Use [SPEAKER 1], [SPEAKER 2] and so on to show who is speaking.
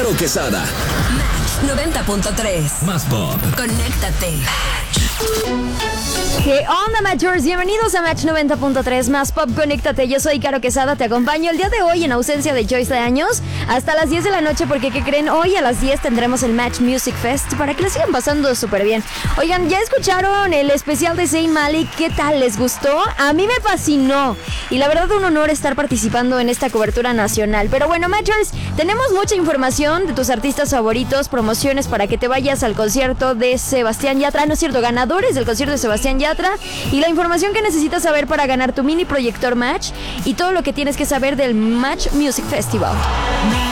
[SPEAKER 1] Caro Quesada.
[SPEAKER 2] Match 90.3.
[SPEAKER 1] Más pop.
[SPEAKER 2] Conéctate.
[SPEAKER 3] ¿Qué onda, Matchers? Bienvenidos a Match 90.3 Más Pop, conéctate. Yo soy Caro Quesada, te acompaño el día de hoy en ausencia de Joyce de Años hasta las 10 de la noche porque, ¿qué creen? Hoy a las 10 tendremos el Match Music Fest para que la sigan pasando súper bien. Oigan, ¿ya escucharon el especial de Zayn Malik? ¿Qué tal? ¿Les gustó? A mí me fascinó y la verdad un honor estar participando en esta cobertura nacional. Pero bueno, Matchers, tenemos mucha información de tus artistas favoritos, promociones para que te vayas al concierto de Sebastián Yatra, no es cierto, ganadores del concierto de Sebastián Yatra y la información que necesitas saber para ganar tu mini proyector Match y todo lo que tienes que saber del Match Music Festival.